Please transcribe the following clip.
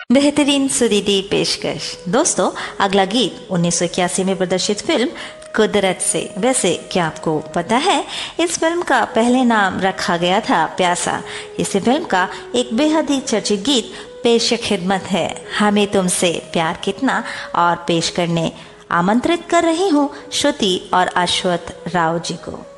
बेहतरीन सुरीली पेशकश। दोस्तों, अगला गीत 1981 में प्रदर्शित फिल्म कुदरत से। वैसे क्या आपको पता है, इस फिल्म का पहले नाम रखा गया था प्यासा। इसी फिल्म का एक बेहद ही चर्चित गीत पेश खिदमत है, हमें तुमसे प्यार कितना, और पेश करने आमंत्रित कर रही हूँ श्रुति और अश्वथ राव जी को।